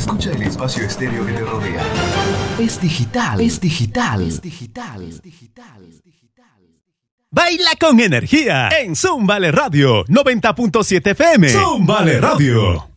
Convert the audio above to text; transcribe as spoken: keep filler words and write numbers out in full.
Escucha el espacio estéreo que te rodea. Es digital, es digital, es digital, es digital, es digital. Baila con energía en Zúmbale Radio noventa punto siete F M. Zúmbale Radio.